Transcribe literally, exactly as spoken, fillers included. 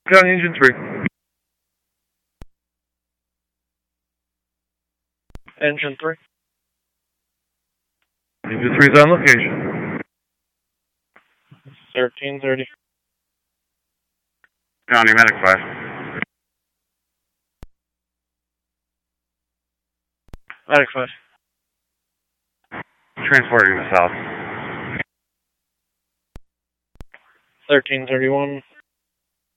County Engine three. Engine three. Engine three is on location. thirteen thirty. County Medic five. Medic five. Transporting to south. thirteen thirty-one.